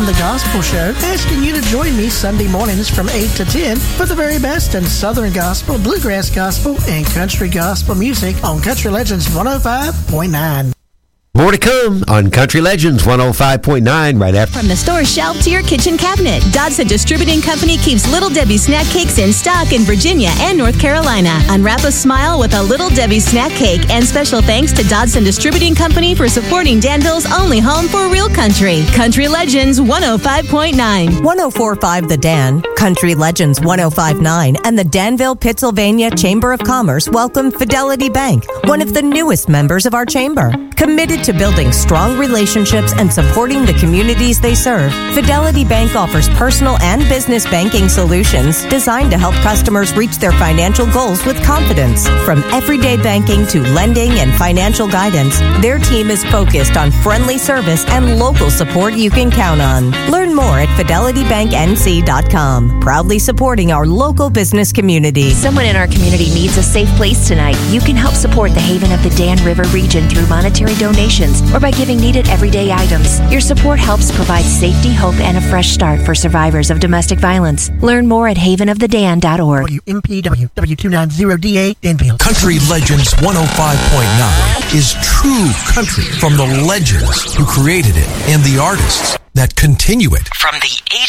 the Gospel Show, asking you to join me Sunday mornings from 8 to 10 for the very best in Southern Gospel, Bluegrass Gospel, and Country Gospel music on Country Legends 105.9. More to come on Country Legends 105.9 right after. From the store shelf to your kitchen cabinet, Dodson Distributing Company keeps Little Debbie snack cakes in stock in Virginia and North Carolina. Unwrap a smile with a Little Debbie snack cake, and special thanks to Dodson Distributing Company for supporting Danville's only home for real country. Country Legends 105.9. 104.5 The Dan, Country Legends 105.9, and the Danville, Pennsylvania Chamber of Commerce welcome Fidelity Bank, one of the newest members of our chamber. Committed to building strong relationships and supporting the communities they serve, Fidelity Bank offers personal and business banking solutions designed to help customers reach their financial goals with confidence. From everyday banking to lending and financial guidance, their team is focused on friendly service and local support you can count on. Learn more at fidelitybanknc.com. Proudly supporting our local business community. Someone in our community needs a safe place tonight. You can help support the Haven of the Dan River region through monetary donations or by giving needed everyday items. Your support helps provide safety, hope, and a fresh start for survivors of domestic violence. Learn more at havenofthedan.org. WMPW W290DA Danville. Country Legends 105.9 is true country from the legends who created it and the artists that continue it. From the